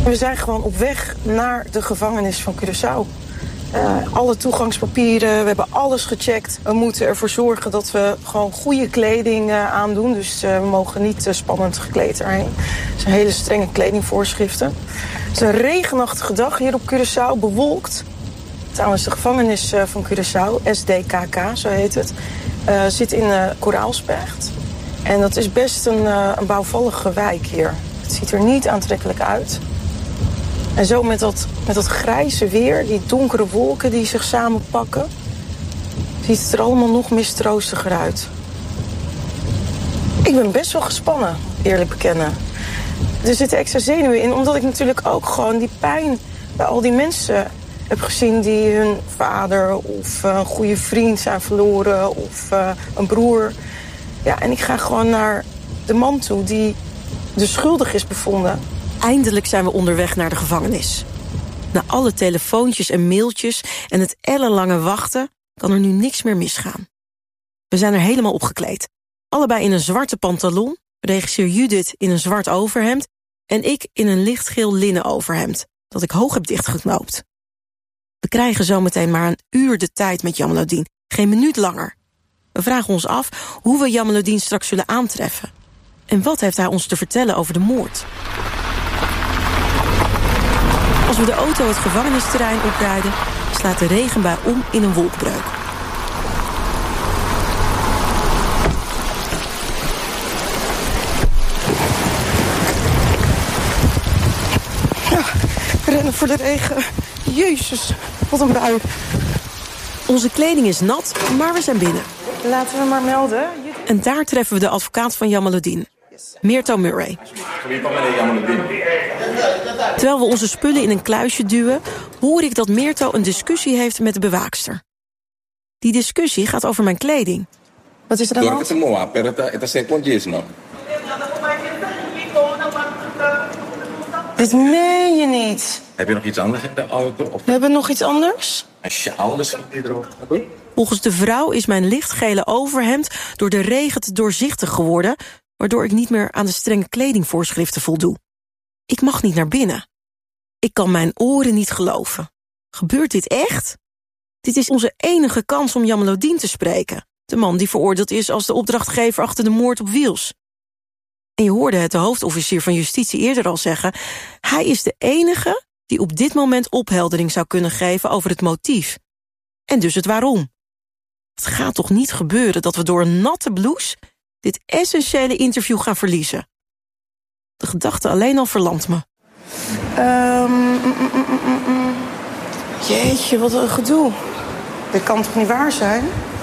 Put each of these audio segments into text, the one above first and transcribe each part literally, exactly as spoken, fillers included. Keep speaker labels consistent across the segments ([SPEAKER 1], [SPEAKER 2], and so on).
[SPEAKER 1] We zijn gewoon op weg naar de gevangenis van Curaçao. Uh, alle toegangspapieren, we hebben alles gecheckt. We moeten ervoor zorgen dat we gewoon goede kleding uh, aandoen. Dus uh, we mogen niet uh, spannend gekleed erheen. Het zijn hele strenge kledingvoorschriften. Het is een regenachtige dag hier op Curaçao, bewolkt. Trouwens, de gevangenis uh, van Curaçao, S D K K, zo heet het, uh, zit in uh, Koraalspecht. En dat is best een, uh, een bouwvallige wijk hier. Het ziet er niet aantrekkelijk uit. En zo met dat, met dat grijze weer, die donkere wolken die zich samenpakken, ziet het er allemaal nog mistroostiger uit. Ik ben best wel gespannen, eerlijk bekennen. Er zitten extra zenuwen in, omdat ik natuurlijk ook gewoon die pijn bij al die mensen heb gezien die hun vader of een goede vriend zijn verloren of uh, een broer. Ja, en ik ga gewoon naar de man toe die de schuldig is bevonden.
[SPEAKER 2] Eindelijk zijn we onderweg naar de gevangenis. Na alle telefoontjes en mailtjes en het ellenlange wachten kan er nu niks meer misgaan. We zijn er helemaal opgekleed. Allebei in een zwarte pantalon, regisseur Judith in een zwart overhemd en ik in een lichtgeel linnen overhemd, dat ik hoog heb dichtgeknoopt. We krijgen zometeen maar een uur de tijd met Jamaluddin, geen minuut langer. We vragen ons af hoe we Jamaluddin straks zullen aantreffen. En wat heeft hij ons te vertellen over de moord? Als we de auto het gevangenisterrein oprijden, slaat de regenbui om in een wolkbreuk.
[SPEAKER 1] Ja, rennen voor de regen. Jezus, wat een bui.
[SPEAKER 2] Onze kleding is nat, maar we zijn binnen.
[SPEAKER 1] Laten we maar melden.
[SPEAKER 2] En daar treffen we de advocaat van Jamaluddin, Meerto Murray. Terwijl we onze spullen in een kluisje duwen, hoor ik dat Meerto een discussie heeft met de bewaakster. Die discussie gaat over mijn kleding.
[SPEAKER 1] Wat is er aan de hand? Dit meen je niet.
[SPEAKER 3] Heb je nog iets anders in de auto? Of...
[SPEAKER 1] We hebben nog iets anders?
[SPEAKER 3] Een sjaal misschien die erop hebben?
[SPEAKER 2] Volgens de vrouw is mijn lichtgele overhemd door de regen te doorzichtig geworden, waardoor ik niet meer aan de strenge kledingvoorschriften voldoe. Ik mag niet naar binnen. Ik kan mijn oren niet geloven. Gebeurt dit echt? Dit is onze enige kans om Jamaluddin te spreken. De man die veroordeeld is als de opdrachtgever achter de moord op Wiels. En je hoorde het de hoofdofficier van justitie eerder al zeggen, hij is de enige die op dit moment opheldering zou kunnen geven over het motief. En dus het waarom. Het gaat toch niet gebeuren dat we door een natte blouse dit essentiële interview gaan verliezen. De gedachte alleen al verlamt me.
[SPEAKER 1] Um, mm, mm, mm, mm, mm. Jeetje, wat een gedoe. Dit kan toch niet waar zijn?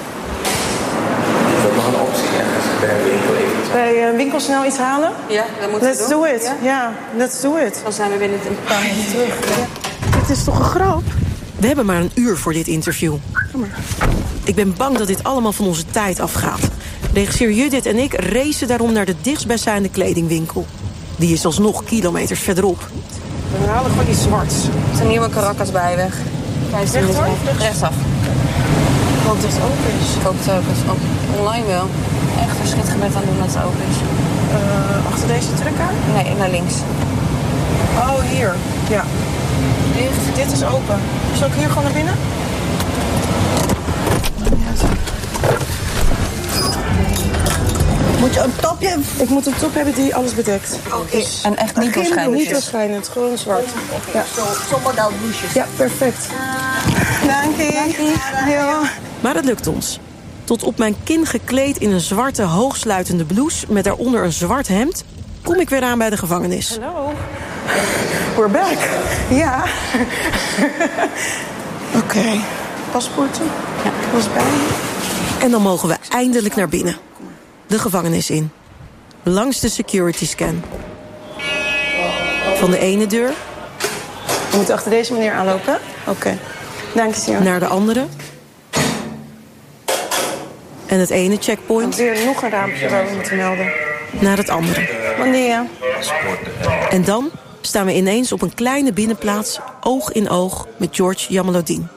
[SPEAKER 3] Is dat nog een optie ergens bij een winkel even?
[SPEAKER 1] Bij een winkel snel iets halen?
[SPEAKER 4] Ja, dat moeten
[SPEAKER 1] let's
[SPEAKER 4] we doen.
[SPEAKER 1] do it. Ja,
[SPEAKER 4] Ja,
[SPEAKER 1] let's do it.
[SPEAKER 4] dan zijn we binnen een paar minuten terug. Ja.
[SPEAKER 1] Dit is toch een grap?
[SPEAKER 2] We hebben maar een uur voor dit interview.
[SPEAKER 1] Kom maar.
[SPEAKER 2] Ik ben bang dat dit allemaal van onze tijd afgaat. Regisseur Judith en ik racen daarom naar de dichtstbijzijnde kledingwinkel. Die is alsnog kilometers verderop.
[SPEAKER 1] We halen gewoon iets zwarts.
[SPEAKER 4] Er is een nieuwe Caracas bijweg.
[SPEAKER 1] Rechtdoor?
[SPEAKER 4] Rechtsaf.
[SPEAKER 1] Ik hoop dat het open is.
[SPEAKER 4] Ik hoop het ook. Het is ook online wel. Echt verschietgebied aan doen dat het open is.
[SPEAKER 1] Uh, achter deze truck aan?
[SPEAKER 4] Nee, naar links.
[SPEAKER 1] Oh, hier. Ja.
[SPEAKER 4] Dicht.
[SPEAKER 1] Dit is open. Zal ik hier gewoon naar binnen? Moet je een topje hebben? Ik moet een top hebben die alles bedekt.
[SPEAKER 4] Oké. Okay. En echt niet doorschijnend.
[SPEAKER 1] Niet doorschijnend, gewoon zwart.
[SPEAKER 4] Okay. Ja. Zo'n model bloesjes.
[SPEAKER 1] Ja, perfect. Uh, Dank je. Ja.
[SPEAKER 2] Maar het lukt ons. Tot op mijn kin gekleed in een zwarte hoogsluitende blouse met daaronder een zwart hemd, kom ik weer aan bij de gevangenis.
[SPEAKER 1] Hallo. We're back. Ja. Oké. Okay. Paspoorten. Ja. Was bij.
[SPEAKER 2] En dan mogen we eindelijk naar binnen. De gevangenis in. Langs de security scan. Van de ene deur.
[SPEAKER 1] We moeten achter deze meneer aanlopen. Oké. Okay. Dank je, senor.
[SPEAKER 2] Naar de andere. En het ene checkpoint.
[SPEAKER 1] Weer nog een raampje waar we moeten melden.
[SPEAKER 2] Naar het andere.
[SPEAKER 1] Wanneer?
[SPEAKER 2] En dan staan we ineens op een kleine binnenplaats, oog in oog met George Jamaluddin.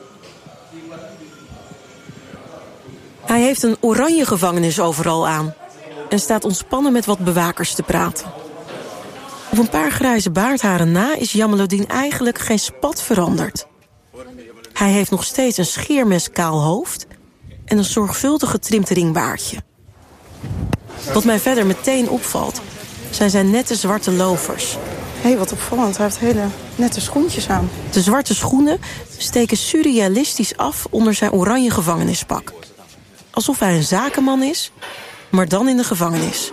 [SPEAKER 2] Hij heeft een oranje gevangenis overal aan en staat ontspannen met wat bewakers te praten. Op een paar grijze baardharen na is Jamaluddin eigenlijk geen spat veranderd. Hij heeft nog steeds een scheermes kaal hoofd en een zorgvuldig getrimd ringbaardje. Wat mij verder meteen opvalt, zijn zijn nette zwarte lovers.
[SPEAKER 1] Hé, hey, wat opvallend. Hij heeft hele nette schoentjes aan.
[SPEAKER 2] De zwarte schoenen steken surrealistisch af onder zijn oranje gevangenispak. Alsof hij een zakenman is, maar dan in de gevangenis.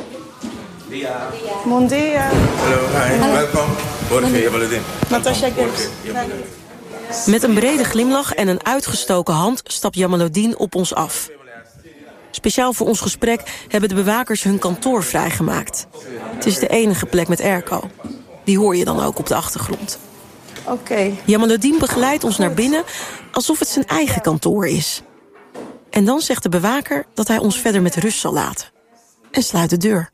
[SPEAKER 1] Bon dia.
[SPEAKER 3] Hallo, hi, welkom. Jorge Jamaluddin.
[SPEAKER 1] Natasha Gibbs.
[SPEAKER 2] Met een brede glimlach en een uitgestoken hand stapt Jamaluddin op ons af. Speciaal voor ons gesprek hebben de bewakers hun kantoor vrijgemaakt. Het is de enige plek met airco. Die hoor je dan ook op de achtergrond.
[SPEAKER 1] Oké. Okay.
[SPEAKER 2] Jamaluddin begeleidt ons naar binnen alsof het zijn eigen kantoor is. En dan zegt de bewaker dat hij ons verder met rust zal laten. En sluit de deur.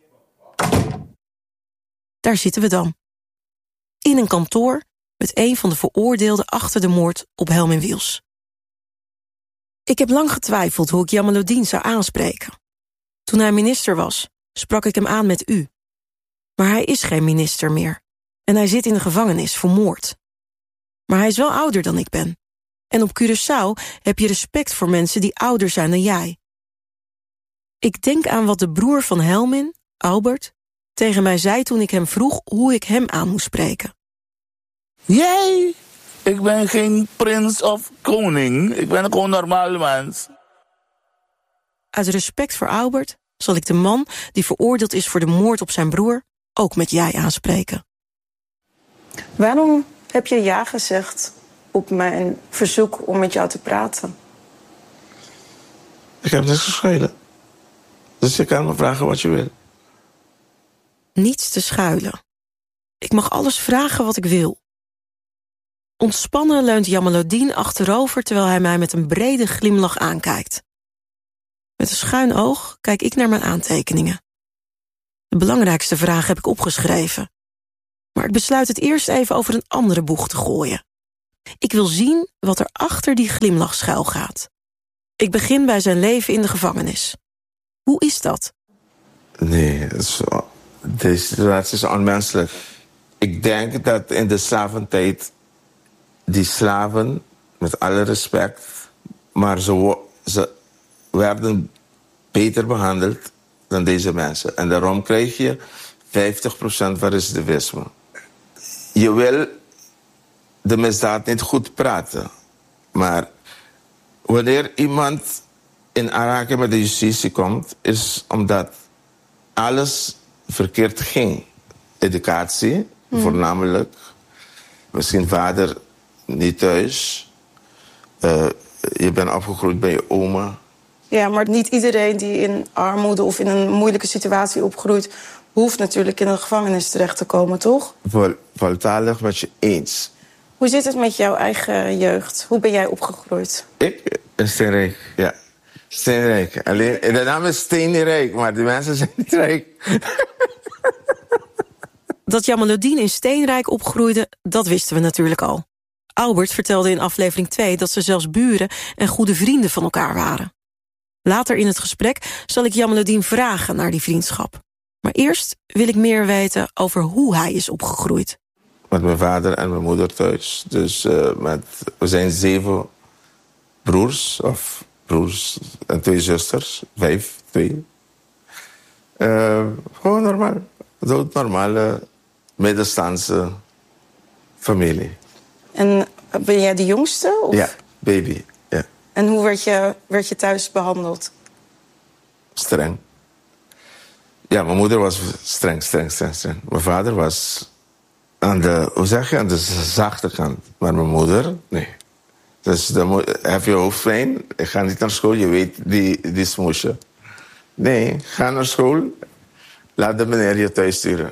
[SPEAKER 2] Daar zitten we dan. In een kantoor met een van de veroordeelden achter de moord op Helmin Wiels. Ik heb lang getwijfeld hoe ik Jamaluddin zou aanspreken. Toen hij minister was, sprak ik hem aan met u. Maar hij is geen minister meer. En hij zit in de gevangenis voor moord. Maar hij is wel ouder dan ik ben. En op Curaçao heb je respect voor mensen die ouder zijn dan jij. Ik denk aan wat de broer van Helmin, Albert, tegen mij zei toen ik hem vroeg hoe ik hem aan moest spreken.
[SPEAKER 5] Jij? Ik ben geen prins of koning. Ik ben gewoon een normaal mens.
[SPEAKER 2] Uit respect voor Albert zal ik de man die veroordeeld is voor de moord op zijn broer ook met jij aanspreken.
[SPEAKER 1] Waarom heb je ja gezegd op mijn verzoek om met jou te praten?
[SPEAKER 6] Ik heb niks geschreven. Dus je kan me vragen wat je wil.
[SPEAKER 2] Niets te schuilen. Ik mag alles vragen wat ik wil. Ontspannen leunt Jamaluddin achterover terwijl hij mij met een brede glimlach aankijkt. Met een schuin oog kijk ik naar mijn aantekeningen. De belangrijkste vraag heb ik opgeschreven. Maar ik besluit het eerst even over een andere boeg te gooien. Ik wil zien wat er achter die glimlach schuil gaat. Ik begin bij zijn leven in de gevangenis. Hoe is dat?
[SPEAKER 6] Nee, het is, deze situatie is onmenselijk. Ik denk dat in de slaventijd die slaven, met alle respect, maar ze, ze werden beter behandeld dan deze mensen. En daarom krijg je vijftig procent van recidivisme. Je wil de misdaad niet goed praten. Maar wanneer iemand in aanraking met de justitie komt, is omdat alles verkeerd ging. Educatie, hmm. voornamelijk. Misschien vader niet thuis. Uh, je bent opgegroeid bij je oma.
[SPEAKER 1] Ja, maar niet iedereen die in armoede of in een moeilijke situatie opgroeit, hoeft natuurlijk in een gevangenis terecht te komen, toch?
[SPEAKER 6] Vol, voltalig met je eens.
[SPEAKER 1] Hoe zit het met jouw eigen jeugd? Hoe ben jij opgegroeid?
[SPEAKER 6] Ik? Steenrijk, ja. Steenrijk. Alleen, de naam is Steenrijk, maar die mensen zijn niet rijk.
[SPEAKER 2] Dat Jamaluddin in Steenrijk opgroeide, dat wisten we natuurlijk al. Albert vertelde in aflevering twee dat ze zelfs buren en goede vrienden van elkaar waren. Later in het gesprek zal ik Jamaluddin vragen naar die vriendschap. Maar eerst wil ik meer weten over hoe hij is opgegroeid.
[SPEAKER 6] Met mijn vader en mijn moeder thuis. Dus uh, met, we zijn zeven broers, of broers en twee zusters. Vijf, twee. Uh, gewoon normaal. Dood normale middenstandse familie.
[SPEAKER 1] En ben jij de jongste? Of?
[SPEAKER 6] Ja, baby. Ja.
[SPEAKER 1] En hoe werd je, werd je thuis behandeld?
[SPEAKER 6] Streng. Ja, mijn moeder was streng, streng, streng, streng. Mijn vader was aan de, hoe zeg je, aan de zachte kant. Maar mijn moeder, nee. Dus dan heb je hoofdpijn, ik ga niet naar school, je weet die, die smoesje. Nee, ga naar school, laat de meneer je thuis sturen.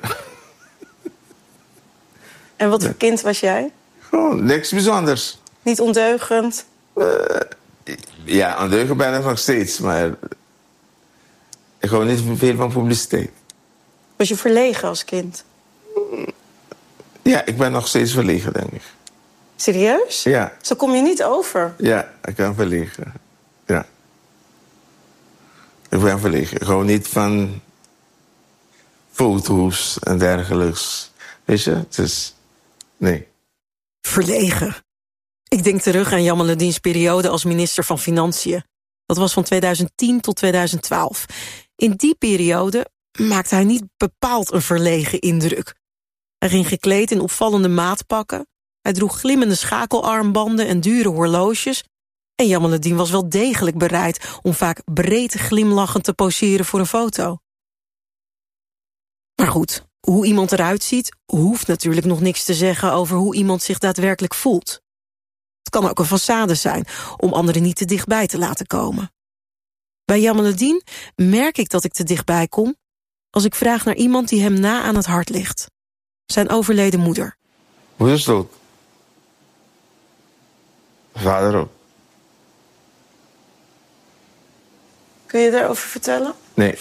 [SPEAKER 1] En wat voor kind was jij?
[SPEAKER 6] Gewoon niks bijzonders.
[SPEAKER 1] Niet ondeugend?
[SPEAKER 6] Uh, ja, ondeugend ben ik nog steeds, maar ik hou niet veel van publiciteit.
[SPEAKER 1] Was je verlegen als kind?
[SPEAKER 6] Ja, ik ben nog steeds verlegen, denk ik.
[SPEAKER 1] Serieus?
[SPEAKER 6] Ja.
[SPEAKER 1] Zo kom je niet over?
[SPEAKER 6] Ja, ik ben verlegen. Ja. Ik ben verlegen. Ik hou niet van foto's en dergelijks. Weet je, het is... Nee.
[SPEAKER 2] Verlegen. Ik denk terug aan Jamaluddin's periode als minister van Financiën. Dat was van tweeduizend tien tot tweeduizend twaalf. In die periode maakte hij niet bepaald een verlegen indruk. Hij ging gekleed in opvallende maatpakken. Hij droeg glimmende schakelarmbanden en dure horloges. En Jamaluddin was wel degelijk bereid om vaak breed glimlachend te poseren voor een foto. Maar goed, hoe iemand eruit ziet, hoeft natuurlijk nog niks te zeggen over hoe iemand zich daadwerkelijk voelt. Het kan ook een façade zijn om anderen niet te dichtbij te laten komen. Bij Jamaluddin merk ik dat ik te dichtbij kom als ik vraag naar iemand die hem na aan het hart ligt. Zijn overleden moeder.
[SPEAKER 6] Moeder is dood. Vader ook.
[SPEAKER 1] Kun je daarover vertellen?
[SPEAKER 6] Nee.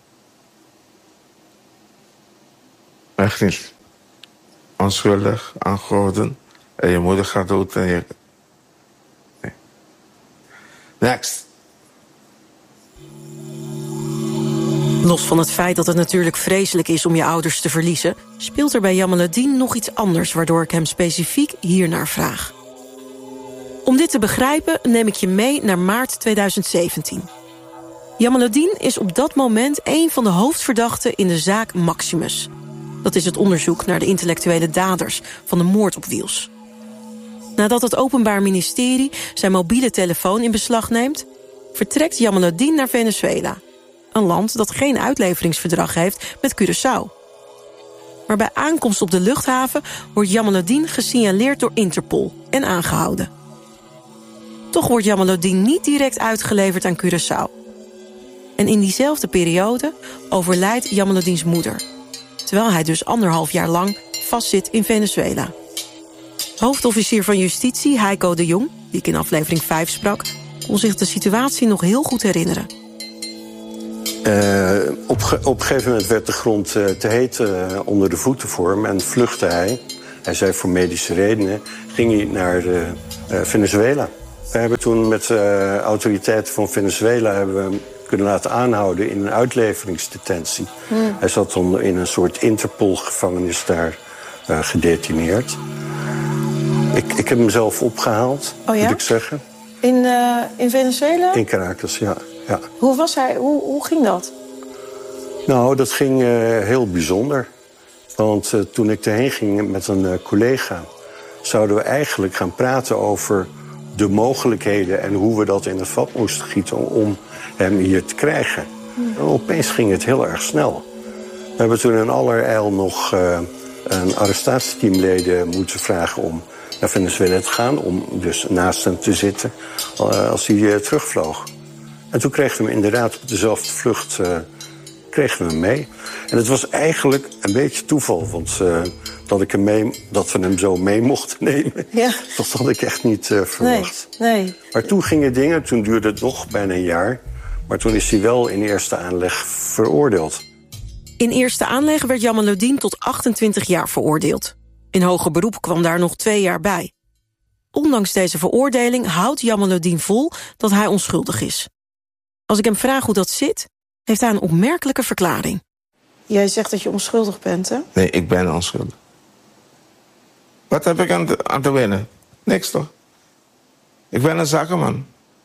[SPEAKER 6] Echt niet. Onschuldig, aangehouden. En je moeder gaat dood en je... Nee. Next.
[SPEAKER 2] Los van het feit dat het natuurlijk vreselijk is om je ouders te verliezen, speelt er bij Jamaluddin nog iets anders waardoor ik hem specifiek hiernaar vraag. Om dit te begrijpen neem ik je mee naar maart tweeduizend zeventien. Jamaluddin is op dat moment een van de hoofdverdachten in de zaak Maximus. Dat is het onderzoek naar de intellectuele daders van de moord op Wiels. Nadat het Openbaar Ministerie zijn mobiele telefoon in beslag neemt, vertrekt Jamaluddin naar Venezuela. Een land dat geen uitleveringsverdrag heeft met Curaçao. Maar bij aankomst op de luchthaven wordt Jamaluddin gesignaleerd door Interpol en aangehouden. Toch wordt Jamaluddin niet direct uitgeleverd aan Curaçao. En in diezelfde periode overlijdt Jamaluddins moeder, terwijl hij dus anderhalf jaar lang vastzit in Venezuela. Hoofdofficier van Justitie Heiko de Jong, die ik in aflevering vijf sprak, kon zich de situatie nog heel goed herinneren.
[SPEAKER 7] Uh, op, ge- op een gegeven moment werd de grond uh, te heet uh, onder de voeten voor hem en vluchtte hij. Hij zei voor medische redenen, ging hij naar uh, uh, Venezuela. We hebben toen met de uh, autoriteiten van Venezuela hebben we hem kunnen laten aanhouden in een uitleveringsdetentie. Hmm. Hij zat dan in een soort Interpol-gevangenis daar uh, gedetineerd. Ik, ik heb hem zelf opgehaald,
[SPEAKER 1] oh, ja?
[SPEAKER 7] moet ik zeggen.
[SPEAKER 1] In, uh, in Venezuela?
[SPEAKER 7] In Caracas, ja. ja.
[SPEAKER 1] Hoe was hij? Hoe, hoe ging dat?
[SPEAKER 7] Nou, dat ging uh, heel bijzonder. Want uh, toen ik erheen ging met een uh, collega, zouden we eigenlijk gaan praten over de mogelijkheden en hoe we dat in het vat moesten gieten om hem hier te krijgen. Hmm. En opeens ging het heel erg snel. We hebben toen in allerijl nog uh, een arrestatieteamleden moeten vragen om naar Venezuela te gaan, om dus naast hem te zitten uh, als hij uh, terugvloog. En toen kregen we hem inderdaad op dezelfde vlucht uh, kregen we hem mee. En het was eigenlijk een beetje toeval, want uh, dat, ik hem mee, dat we hem zo mee mochten nemen, ja. dat had ik echt niet uh, verwacht.
[SPEAKER 1] Nee, nee.
[SPEAKER 7] Maar toen gingen dingen, toen duurde het nog bijna een jaar, maar toen is hij wel in eerste aanleg veroordeeld.
[SPEAKER 2] In eerste aanleg werd Jamaluddin tot achtentwintig jaar veroordeeld. In hoger beroep kwam daar nog twee jaar bij. Ondanks deze veroordeling houdt Jamaluddin vol dat hij onschuldig is. Als ik hem vraag hoe dat zit, heeft hij een opmerkelijke verklaring.
[SPEAKER 1] Jij zegt dat je onschuldig bent, hè?
[SPEAKER 6] Nee, ik ben onschuldig. Wat heb ik aan te, aan te winnen? Niks toch? Ik ben een zakenman.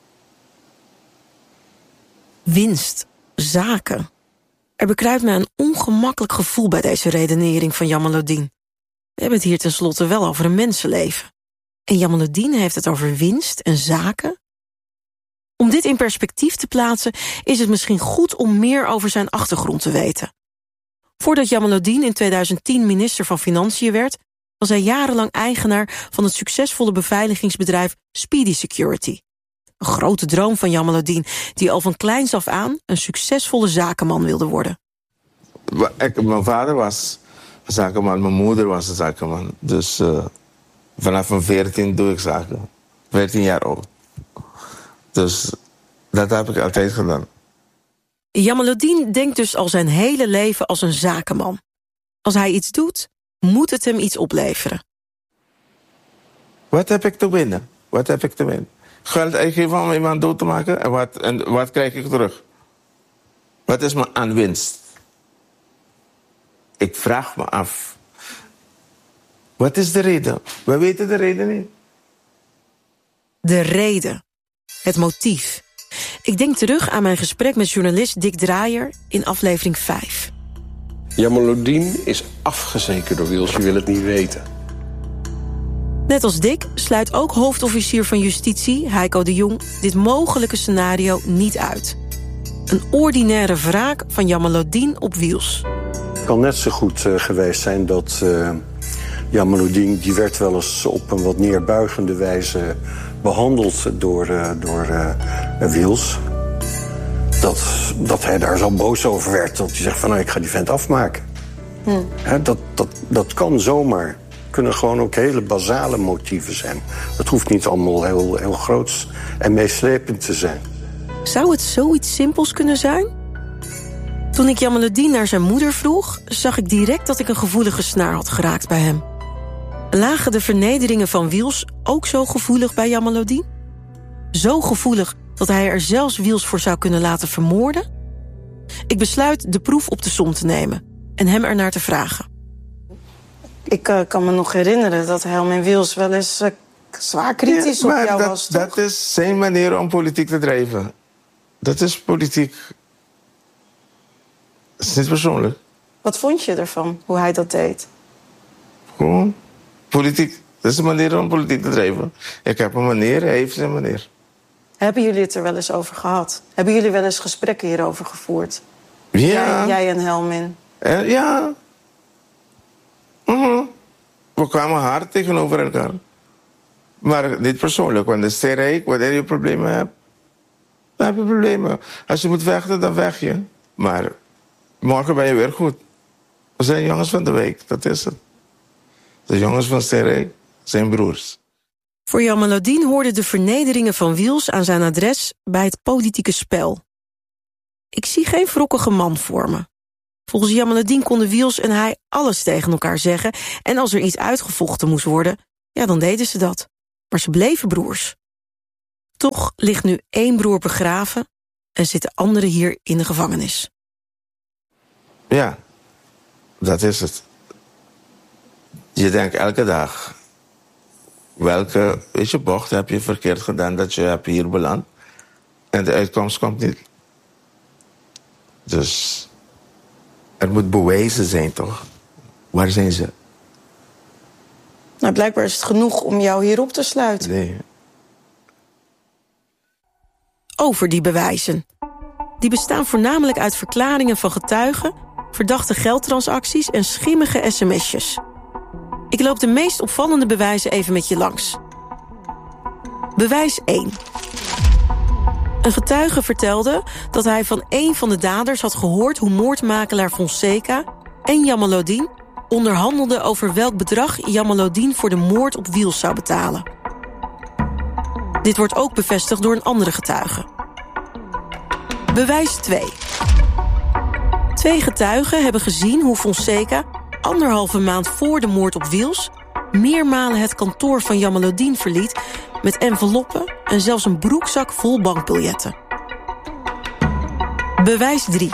[SPEAKER 2] Winst, zaken. Er bekruipt me een ongemakkelijk gevoel bij deze redenering van Jamaluddin. We hebben het hier tenslotte wel over een mensenleven. En Jamaluddin heeft het over winst en zaken? Om dit in perspectief te plaatsen is het misschien goed om meer over zijn achtergrond te weten. Voordat Jamaluddin in tweeduizend tien minister van Financiën werd, was hij jarenlang eigenaar van het succesvolle beveiligingsbedrijf Speedy Security. Een grote droom van Jamaluddin, die al van kleins af aan een succesvolle zakenman wilde worden.
[SPEAKER 6] Ik, mijn vader was een zakenman, mijn moeder was een zakenman. Dus uh, vanaf mijn veertien doe ik zaken. veertien jaar oud. Dus dat heb ik altijd gedaan.
[SPEAKER 2] Jamaluddin denkt dus al zijn hele leven als een zakenman. Als hij iets doet, moet het hem iets opleveren.
[SPEAKER 6] Wat heb ik te winnen? Wat heb ik te winnen? Geld uitgeven om iemand dood te maken? En wat, en wat krijg ik terug? Wat is mijn aanwinst? ik vraag me af, wat is de reden? We weten de reden niet.
[SPEAKER 2] De reden. Het motief. Ik denk terug aan mijn gesprek met journalist Dick Draaier in aflevering vijf.
[SPEAKER 8] Jamaluddin is afgezekerd door Wils, je wil het niet weten.
[SPEAKER 2] Net als Dick sluit ook hoofdofficier van Justitie, Heiko de Jong, dit mogelijke scenario niet uit. Een ordinaire wraak van Jamaluddin op Wils.
[SPEAKER 7] Het kan net zo goed uh, geweest zijn dat uh, Jamaluddin, die werd wel eens op een wat neerbuigende wijze behandeld door, uh, door uh, Wils. Dat, dat hij daar zo boos over werd, dat hij zegt van nou, ik ga die vent afmaken. Hm. He, dat, dat, dat kan zomaar. Kunnen gewoon ook hele basale motieven zijn. Dat hoeft niet allemaal heel, heel groots en meeslepend te zijn.
[SPEAKER 2] Zou het zoiets simpels kunnen zijn? Toen ik Jamaluddin naar zijn moeder vroeg, zag ik direct dat ik een gevoelige snaar had geraakt bij hem. Lagen de vernederingen van Wils ook zo gevoelig bij Jamaluddin? Zo gevoelig dat hij er zelfs Wils voor zou kunnen laten vermoorden? Ik besluit de proef op de som te nemen en hem ernaar te vragen.
[SPEAKER 1] Ik uh, kan me nog herinneren dat Helmin Wils wel eens uh, zwaar kritisch ja, op jou
[SPEAKER 6] dat,
[SPEAKER 1] was, toch?
[SPEAKER 6] Dat is zijn manier om politiek te drijven. Dat is politiek. Dat is niet persoonlijk.
[SPEAKER 1] Wat vond je ervan, hoe hij dat deed?
[SPEAKER 6] Gewoon politiek. Dat is een manier om politiek te drijven. Ik heb een manier, hij heeft zijn manier.
[SPEAKER 1] Hebben jullie het er wel eens over gehad? Hebben jullie wel eens gesprekken hierover gevoerd?
[SPEAKER 6] Ja.
[SPEAKER 1] Jij, jij en Helmin?
[SPEAKER 6] Uh, ja. Uh-huh. We kwamen hard tegenover elkaar. Maar niet persoonlijk, want als hij rijk, wanneer je problemen hebt, dan heb je problemen. Als je moet vechten, dan vecht je. Maar morgen ben je weer goed. We zijn jongens van de week, dat is het. De jongens van Sterrijk zijn broers.
[SPEAKER 2] Voor Jamaluddin hoorden de vernederingen van Wils aan zijn adres bij het politieke spel. Ik zie geen wrokkige man voor me. Volgens Jamaluddin konden Wils en hij alles tegen elkaar zeggen, en als er iets uitgevochten moest worden, ja, dan deden ze dat. Maar ze bleven broers. Toch ligt nu één broer begraven en zit de andere hier in de gevangenis.
[SPEAKER 6] Ja, dat is het. Je denkt elke dag, welke weet je, bocht heb je verkeerd gedaan dat je hebt hier beland? En de uitkomst komt niet. Dus er moet bewijzen zijn, toch? Waar zijn ze?
[SPEAKER 1] Nou, blijkbaar is het genoeg om jou hier op te sluiten.
[SPEAKER 6] Nee.
[SPEAKER 2] Over die bewijzen. Die bestaan voornamelijk uit verklaringen van getuigen, verdachte geldtransacties en schimmige sms'jes. Ik loop de meest opvallende bewijzen even met je langs. Bewijs één. Een getuige vertelde dat hij van een van de daders had gehoord hoe moordmakelaar Fonseca en Jamaluddin onderhandelden over welk bedrag Jamaluddin voor de moord op Wils zou betalen. Dit wordt ook bevestigd door een andere getuige. Bewijs twee. Twee getuigen hebben gezien hoe Fonseca anderhalve maand voor de moord op Wils meermalen het kantoor van Jamaluddin verliet met enveloppen en zelfs een broekzak vol bankbiljetten. Bewijs drie.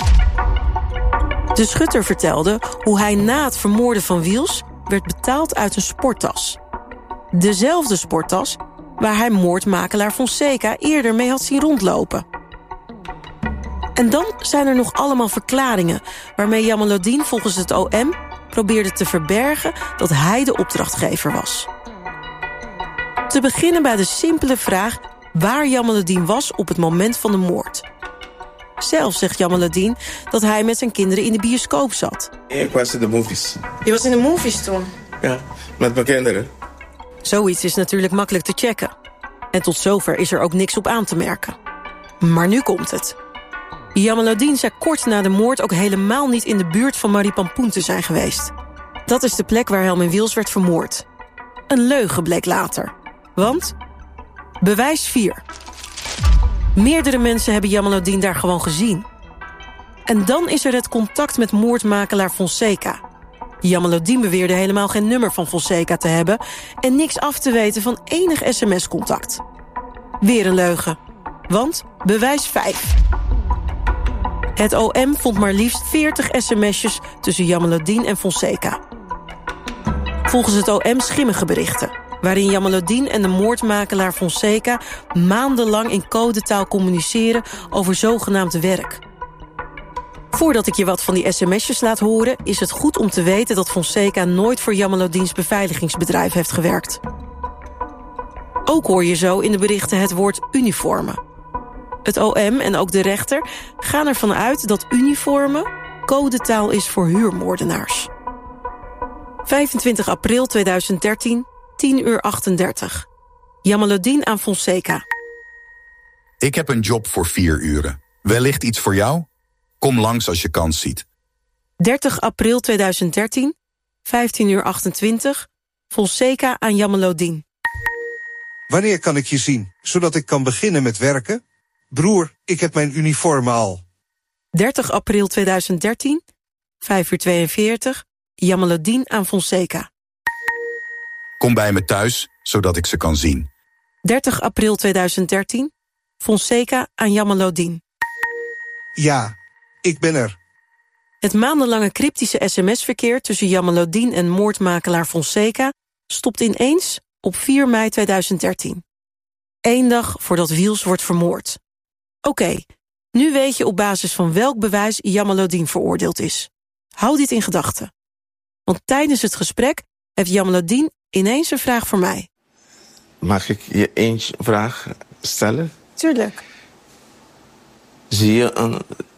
[SPEAKER 2] De schutter vertelde hoe hij na het vermoorden van Wils werd betaald uit een sporttas. Dezelfde sporttas waar hij moordmakelaar Fonseca eerder mee had zien rondlopen. En dan zijn er nog allemaal verklaringen waarmee Jamaluddin volgens het O M probeerde te verbergen dat hij de opdrachtgever was. Te beginnen bij de simpele vraag waar Jamaluddin was op het moment van de moord. Zelf zegt Jamaluddin dat hij met zijn kinderen in de bioscoop zat.
[SPEAKER 6] Ik was in de movies.
[SPEAKER 1] Je was in de movies toen?
[SPEAKER 6] Ja, met mijn kinderen.
[SPEAKER 2] Zoiets is natuurlijk makkelijk te checken. En tot zover is er ook niks op aan te merken. Maar nu komt het. Jamaluddin zei kort na de moord ook helemaal niet in de buurt van Maripampoen te zijn geweest. Dat is de plek waar Helmin Wils werd vermoord. Een leugen bleek later. Want? Bewijs vier. Meerdere mensen hebben Jamaluddin daar gewoon gezien. En dan is er het contact met moordmakelaar Fonseca. Jamaluddin beweerde helemaal geen nummer van Fonseca te hebben en niks af te weten van enig sms-contact. Weer een leugen. Want bewijs vijf. Het O M vond maar liefst veertig sms'jes tussen Jamaluddin en Fonseca. Volgens het O M schimmige berichten, waarin Jamaluddin en de moordmakelaar Fonseca maandenlang in codetaal communiceren over zogenaamd werk. Voordat ik je wat van die sms'jes laat horen, is het goed om te weten dat Fonseca nooit voor Jamaluddins beveiligingsbedrijf heeft gewerkt. Ook hoor je zo in de berichten het woord uniformen. Het O M en ook de rechter gaan ervan uit dat uniformen codetaal is voor huurmoordenaars. vijfentwintig april tweeduizend dertien, tien uur achtendertig. Jamaluddin aan Fonseca.
[SPEAKER 9] Ik heb een job voor vier uren. Wellicht iets voor jou? Kom langs als je kans ziet.
[SPEAKER 2] dertig april tweeduizend dertien, vijftien uur achtentwintig. Fonseca aan Jamaluddin.
[SPEAKER 10] Wanneer kan ik je zien, zodat ik kan beginnen met werken? Broer, ik heb mijn uniform al.
[SPEAKER 2] dertig april tweeduizend dertien, vijf uur tweeënveertig. Jamaluddin aan Fonseca.
[SPEAKER 9] Kom bij me thuis, zodat ik ze kan zien.
[SPEAKER 2] dertig april tweeduizend dertien. Fonseca aan Jamaluddin.
[SPEAKER 10] Ja, ik ben er.
[SPEAKER 2] Het maandenlange cryptische sms-verkeer tussen Jamaluddin en moordmakelaar Fonseca stopt ineens op vier mei tweeduizend dertien. Eén dag voordat Wiels wordt vermoord. Oké, okay, nu weet je op basis van welk bewijs Jamaluddin veroordeeld is. Hou dit in gedachten. Want tijdens het gesprek heeft Jamaluddin ineens een vraag voor mij.
[SPEAKER 6] Mag ik je één vraag stellen?
[SPEAKER 1] Tuurlijk.
[SPEAKER 6] Zie je een,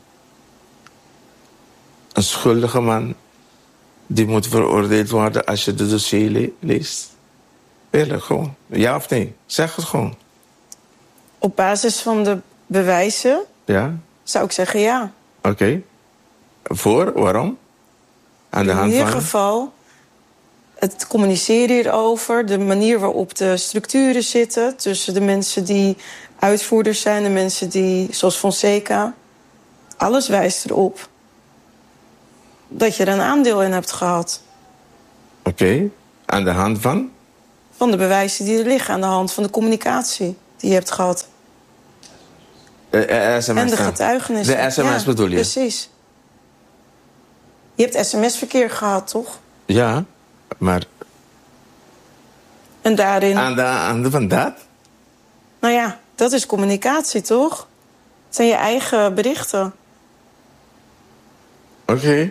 [SPEAKER 6] een schuldige man die moet veroordeeld worden als je de dossier le- leest? Eerlijk, gewoon. Ja of nee? Zeg het gewoon.
[SPEAKER 1] Op basis van de bewijzen
[SPEAKER 6] Ja?
[SPEAKER 1] zou ik zeggen ja.
[SPEAKER 6] Oké. Okay. Voor? Waarom? Aan de hand
[SPEAKER 1] In ieder
[SPEAKER 6] van...
[SPEAKER 1] geval, het communiceren hierover, de manier waarop de structuren zitten tussen de mensen die uitvoerders zijn, de mensen die, zoals Fonseca, alles wijst erop dat je er een aandeel in hebt gehad.
[SPEAKER 6] Oké. Okay. Aan de hand van?
[SPEAKER 1] Van de bewijzen die er liggen, aan de hand van de communicatie die je hebt gehad.
[SPEAKER 6] De, de S M S
[SPEAKER 1] en de getuigenissen.
[SPEAKER 6] De S M S
[SPEAKER 1] ja,
[SPEAKER 6] bedoel je?
[SPEAKER 1] Precies. Je hebt sms-verkeer gehad, toch?
[SPEAKER 6] Ja, maar...
[SPEAKER 1] En daarin...
[SPEAKER 6] Aan de hand van dat?
[SPEAKER 1] Nou ja, dat is communicatie, toch? Het zijn je eigen berichten.
[SPEAKER 6] Oké. Okay.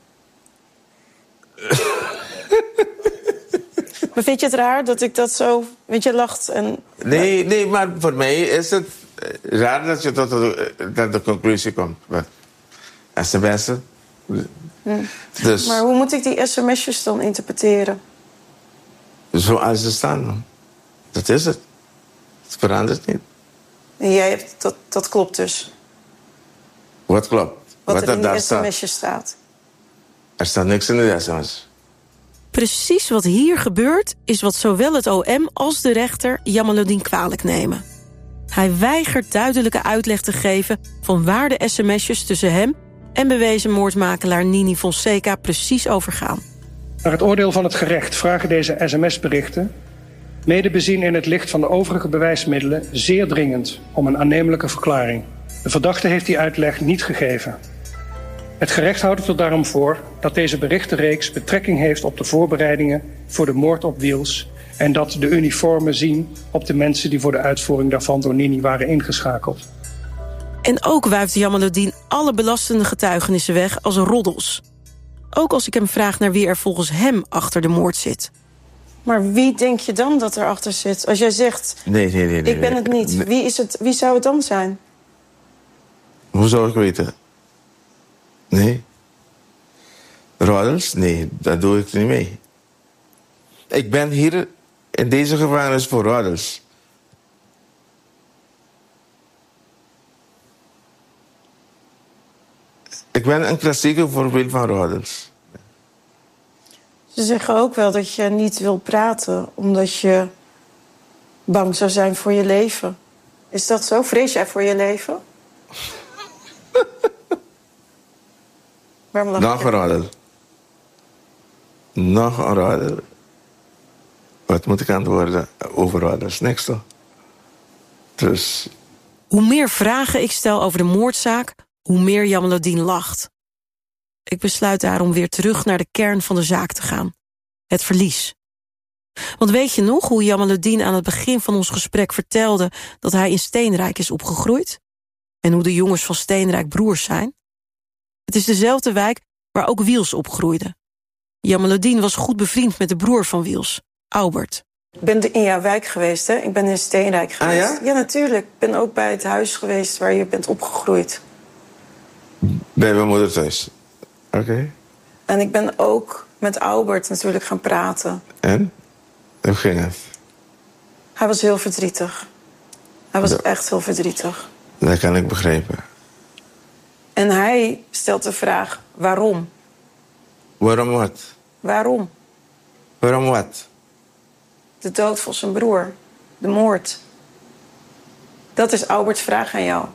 [SPEAKER 1] Maar vind je het raar dat ik dat zo... Weet je, lacht en...
[SPEAKER 6] Nee, nee, maar voor mij is het raar dat je tot de, tot de conclusie komt. Maar sms'en...
[SPEAKER 1] Hm.
[SPEAKER 6] Dus,
[SPEAKER 1] maar hoe moet ik die sms'jes dan interpreteren?
[SPEAKER 6] Zoals ze staan. Dat is het. Het verandert niet.
[SPEAKER 1] En jij hebt, dat, dat klopt dus?
[SPEAKER 6] Wat klopt?
[SPEAKER 1] Wat,
[SPEAKER 6] Wat
[SPEAKER 1] er in die
[SPEAKER 6] staat.
[SPEAKER 1] sms'jes staat?
[SPEAKER 6] Er staat niks in de sms.
[SPEAKER 2] Precies wat hier gebeurt is wat zowel het O M als de rechter Jamaluddin kwalijk nemen. Hij weigert duidelijke uitleg te geven van waar de sms'jes tussen hem en bewezen moordmakelaar Nini Fonseca precies over gaan.
[SPEAKER 11] Naar het oordeel van het gerecht vragen deze sms-berichten, mede bezien in het licht van de overige bewijsmiddelen, zeer dringend om een aannemelijke verklaring. De verdachte heeft die uitleg niet gegeven. Het gerecht houdt er daarom voor dat deze berichtenreeks betrekking heeft op de voorbereidingen voor de moord op Wiels en dat de uniformen zien op de mensen die voor de uitvoering daarvan door Nini waren ingeschakeld.
[SPEAKER 2] En ook wuift Jamaluddin alle belastende getuigenissen weg als roddels. Ook als ik hem vraag naar wie er volgens hem achter de moord zit.
[SPEAKER 1] Maar wie denk je dan dat erachter zit? Als jij zegt,
[SPEAKER 6] nee, nee, nee, nee,
[SPEAKER 1] ik ben het niet.
[SPEAKER 6] Nee.
[SPEAKER 1] Wie, is het, wie zou het dan zijn?
[SPEAKER 6] Hoe zou ik weten? Nee. Roddels? Nee, daar doe ik niet mee. Ik ben hier in deze gevangenis voor roddels. Ik ben een klassieke voorbeeld van roddels.
[SPEAKER 1] Ze zeggen ook wel dat je niet wil praten omdat je bang zou zijn voor je leven. Is dat zo? Vrees jij voor je leven? Waarom lach je?
[SPEAKER 6] Nog een roddel. Nog een roddel. Wat moet ik antwoorden over roddels? Niks toch? Dus...
[SPEAKER 2] Hoe meer vragen ik stel over de moordzaak, hoe meer Jamaluddin lacht. Ik besluit daarom weer terug naar de kern van de zaak te gaan. Het verlies. Want weet je nog hoe Jamaluddin aan het begin van ons gesprek vertelde dat hij in Steenrijk is opgegroeid? En hoe de jongens van Steenrijk broers zijn? Het is dezelfde wijk waar ook Wiels opgroeide. Jamaluddin was goed bevriend met de broer van Wiels, Albert.
[SPEAKER 1] Ik ben in jouw wijk geweest, hè? Ik ben in Steenrijk geweest.
[SPEAKER 6] Ah, ja?
[SPEAKER 1] Ja, natuurlijk. Ik ben ook bij het huis geweest waar je bent opgegroeid.
[SPEAKER 6] Bij mijn moeder thuis. Oké. Okay.
[SPEAKER 1] En ik ben ook met Albert natuurlijk gaan praten.
[SPEAKER 6] En? Hoe ging het?
[SPEAKER 1] Hij was heel verdrietig. Hij was
[SPEAKER 6] Ja.
[SPEAKER 1] echt heel verdrietig.
[SPEAKER 6] Dat kan ik begrijpen.
[SPEAKER 1] En hij stelt de vraag, waarom?
[SPEAKER 6] Waarom wat?
[SPEAKER 1] Waarom?
[SPEAKER 6] Waarom wat?
[SPEAKER 1] De dood van zijn broer. De moord. Dat is Alberts vraag aan jou.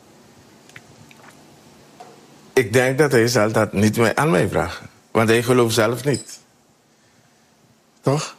[SPEAKER 6] Ik denk dat hij zal dat niet meer aan mij vragen. Want hij gelooft zelf niet. Toch?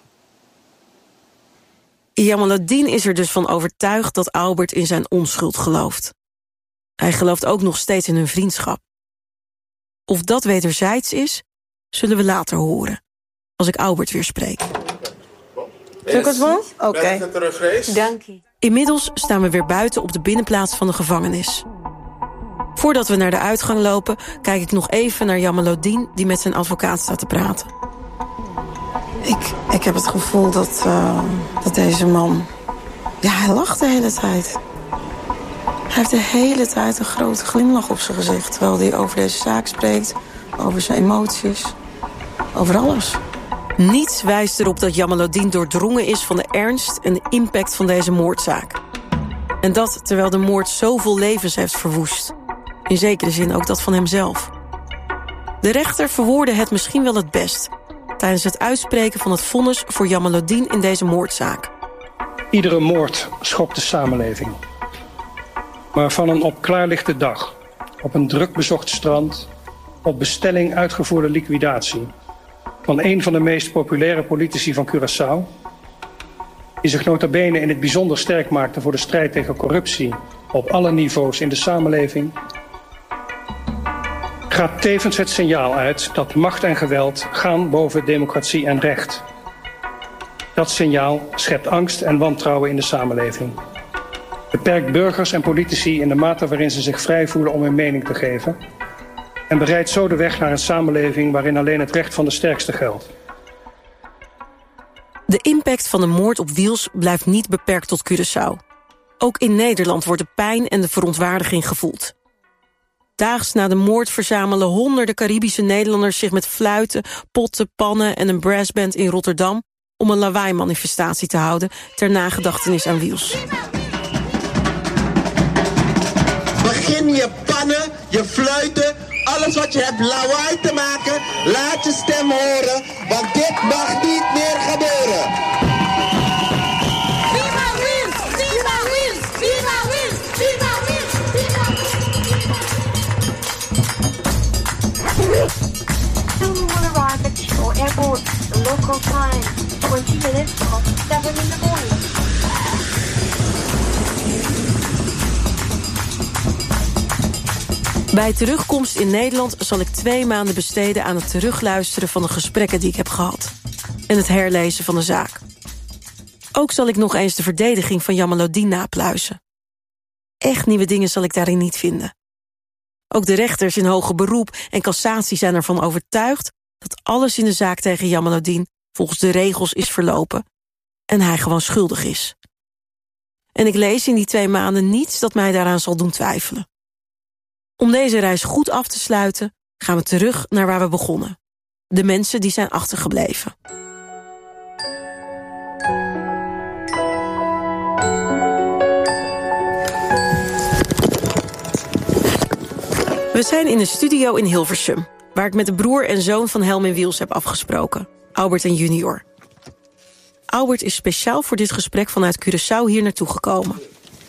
[SPEAKER 2] Jamaluddin is er dus van overtuigd dat Albert in zijn onschuld gelooft. Hij gelooft ook nog steeds in hun vriendschap. Of dat wederzijds is, zullen we later horen. Als ik Albert weer spreek.
[SPEAKER 1] Druk het wel? Oké.
[SPEAKER 6] Okay.
[SPEAKER 4] Dank je.
[SPEAKER 2] Inmiddels staan we weer buiten op de binnenplaats van de gevangenis. Voordat we naar de uitgang lopen, kijk ik nog even naar Jamaluddin die met zijn advocaat staat te praten.
[SPEAKER 1] Ik, ik heb het gevoel dat, uh, dat deze man... Ja, hij lacht de hele tijd. Hij heeft de hele tijd een grote glimlach op zijn gezicht. Terwijl hij over deze zaak spreekt, over zijn emoties, over alles.
[SPEAKER 2] Niets wijst erop dat Jamaluddin doordrongen is van de ernst en de impact van deze moordzaak. En dat terwijl de moord zoveel levens heeft verwoest. In zekere zin ook dat van hemzelf. De rechter verwoordde het misschien wel het best tijdens het uitspreken van het vonnis voor Jamaluddin in deze moordzaak.
[SPEAKER 11] Iedere moord schokt de samenleving. Maar van een op klaarlichte dag, op een druk bezocht strand, op bestelling uitgevoerde liquidatie van een van de meest populaire politici van Curaçao, die zich nota bene in het bijzonder sterk maakte voor de strijd tegen corruptie op alle niveaus in de samenleving, gaat tevens het signaal uit dat macht en geweld gaan boven democratie en recht. Dat signaal schept angst en wantrouwen in de samenleving. Beperkt burgers en politici in de mate waarin ze zich vrij voelen om hun mening te geven en bereidt zo de weg naar een samenleving waarin alleen het recht van de sterkste geldt.
[SPEAKER 2] De impact van de moord op Wiels blijft niet beperkt tot Curaçao. Ook in Nederland wordt de pijn en de verontwaardiging gevoeld. Daags na de moord verzamelen honderden Caribische Nederlanders zich met fluiten, potten, pannen en een brassband in Rotterdam om een lawaai-manifestatie te houden ter nagedachtenis aan Wiels.
[SPEAKER 12] Begin je pannen, je fluiten, alles wat je hebt lawaai te maken, laat je stem horen, want dit mag niet meer gebeuren.
[SPEAKER 13] Viva Wiels! Viva Wiels! Viva Wiels! Viva Wiels! Viva Wiels! Soon will arrive at Schiphol Airport, local time, twenty minutes past seven in the morning.
[SPEAKER 2] Bij terugkomst in Nederland zal ik twee maanden besteden aan het terugluisteren van de gesprekken die ik heb gehad. En het herlezen van de zaak. Ook zal ik nog eens de verdediging van Jamaluddin napluizen. Echt nieuwe dingen zal ik daarin niet vinden. Ook de rechters in hoger beroep en cassatie zijn ervan overtuigd dat alles in de zaak tegen Jamaluddin volgens de regels is verlopen en hij gewoon schuldig is. En ik lees in die twee maanden niets dat mij daaraan zal doen twijfelen. Om deze reis goed af te sluiten, gaan we terug naar waar we begonnen. De mensen die zijn achtergebleven. We zijn in een studio in Hilversum, waar ik met de broer en zoon van Helmin Wiels heb afgesproken, Albert en Junior. Albert is speciaal voor dit gesprek vanuit Curaçao hier naartoe gekomen.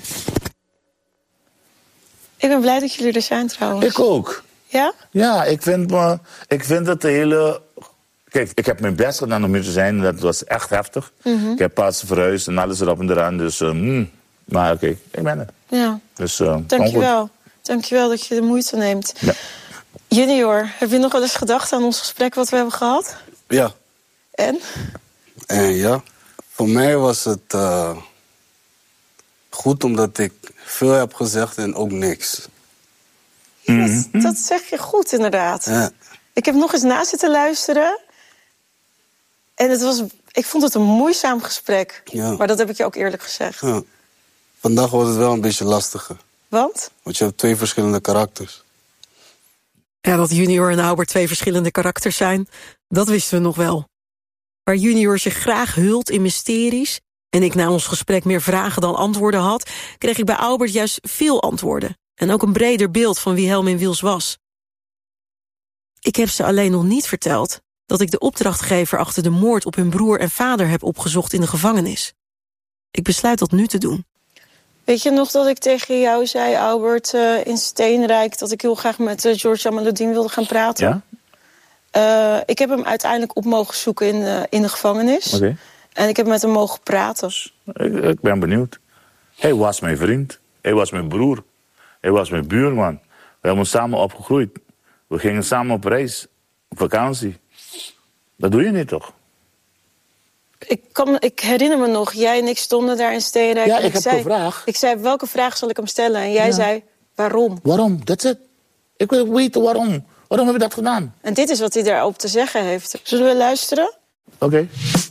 [SPEAKER 1] Ik ben blij dat jullie er zijn trouwens.
[SPEAKER 5] Ik ook.
[SPEAKER 1] Ja?
[SPEAKER 5] Ja, ik vind, me, ik vind het de hele... Kijk, ik heb mijn best gedaan om hier te zijn. Dat was echt heftig.
[SPEAKER 1] Mm-hmm.
[SPEAKER 5] Ik heb pas verhuisd en alles erop en eraan. Dus, uh, mm, maar oké, okay, ik ben er.
[SPEAKER 1] Ja.
[SPEAKER 5] Dus, uh,
[SPEAKER 1] Dankjewel. Dankjewel dat je de moeite neemt.
[SPEAKER 14] Ja.
[SPEAKER 1] Junior, heb je nog wel eens gedacht aan ons gesprek wat we hebben gehad?
[SPEAKER 15] Ja.
[SPEAKER 1] En?
[SPEAKER 15] En ja, voor mij was het uh, goed omdat ik veel heb gezegd en ook niks.
[SPEAKER 1] Dat, dat zeg je goed, inderdaad.
[SPEAKER 15] Ja.
[SPEAKER 1] Ik heb nog eens na zitten luisteren. En het was, ik vond het een moeizaam gesprek.
[SPEAKER 15] Ja.
[SPEAKER 1] Maar dat heb ik je ook eerlijk gezegd.
[SPEAKER 15] Ja. Vandaag wordt het wel een beetje lastiger.
[SPEAKER 1] Want?
[SPEAKER 15] Want je hebt twee verschillende karakters.
[SPEAKER 2] Ja, dat Junior en Albert twee verschillende karakters zijn, dat wisten we nog wel. Waar Junior zich graag hult in mysteries en ik na ons gesprek meer vragen dan antwoorden had, kreeg ik bij Albert juist veel antwoorden. En ook een breder beeld van wie Helmin Wiels was. Ik heb ze alleen nog niet verteld dat ik de opdrachtgever achter de moord op hun broer en vader heb opgezocht in de gevangenis. Ik besluit dat nu te doen.
[SPEAKER 1] Weet je nog dat ik tegen jou zei, Albert, uh, in Steenrijk, dat ik heel graag met uh, George Jamaluddin wilde gaan praten? Ja? Uh, ik heb hem uiteindelijk op mogen zoeken in, uh, in de gevangenis.
[SPEAKER 14] Oké. Okay.
[SPEAKER 1] En ik heb met hem mogen praten.
[SPEAKER 14] Ik, ik ben benieuwd. Hij was mijn vriend. Hij was mijn broer. Hij was mijn buurman. We hebben samen opgegroeid. We gingen samen op reis. Op vakantie. Dat doe je niet, toch?
[SPEAKER 1] Ik, kan, ik herinner me nog, jij en ik stonden daar in Steenrijk.
[SPEAKER 14] Ja,
[SPEAKER 1] en
[SPEAKER 14] ik,
[SPEAKER 1] ik
[SPEAKER 14] heb
[SPEAKER 1] zei,
[SPEAKER 14] gevraagd.
[SPEAKER 1] Ik zei, welke vraag zal ik hem stellen? En jij ja. zei, waarom?
[SPEAKER 14] Waarom? That's it. Ik wil weten waarom. Waarom heb je dat gedaan?
[SPEAKER 1] En dit is wat hij daarop te zeggen heeft. Zullen we luisteren?
[SPEAKER 14] Oké. Okay.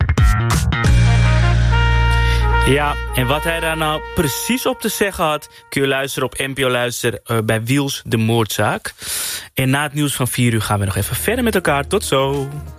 [SPEAKER 16] Ja, en wat hij daar nou precies op te zeggen had, kun je luisteren op N P O Luister uh, bij Wiels de Moordzaak. En na het nieuws van vier uur gaan we nog even verder met elkaar. Tot zo!